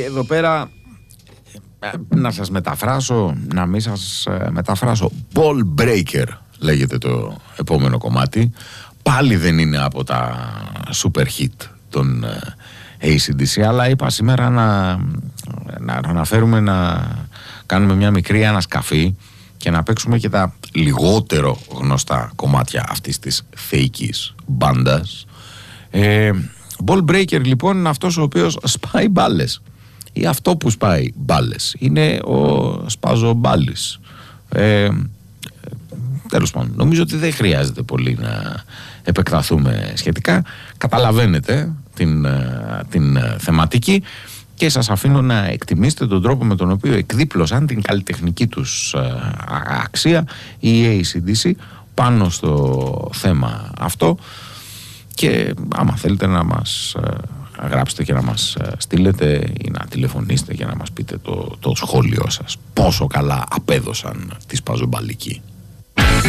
εδώ πέρα να σας μεταφράσω, να μην σας μεταφράσω. Ball Breaker λέγεται το επόμενο κομμάτι. Πάλι δεν είναι από τα super hit των AC/DC, αλλά είπα σήμερα να αναφέρουμε, να κάνουμε μια μικρή ανασκαφή και να παίξουμε και τα λιγότερο γνωστά κομμάτια αυτής της θεϊκής μπάντας. Ball Breaker λοιπόν είναι αυτός ο οποίος σπάει μπάλες, ή αυτό που σπάει μπάλες. Είναι ο Σπαζομπάλης. Τέλος πάντων, νομίζω ότι δεν χρειάζεται πολύ να επεκταθούμε σχετικά. Καταλαβαίνετε την θεματική και σας αφήνω να εκτιμήσετε τον τρόπο με τον οποίο εκδίπλωσαν την καλλιτεχνική τους αξία οι AC/DC πάνω στο θέμα αυτό. Και άμα θέλετε να μας γράψετε και να μας στείλετε ή να τηλεφωνήσετε για να μας πείτε το σχόλιο σας, πόσο καλά απέδωσαν τη Σπαζομπαλική.